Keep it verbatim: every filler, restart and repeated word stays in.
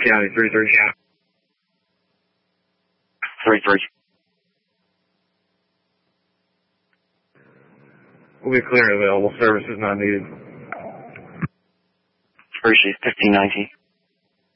County, three three. three three. We'll be clear and available. Service is not needed. Appreciate fifteen nineteen.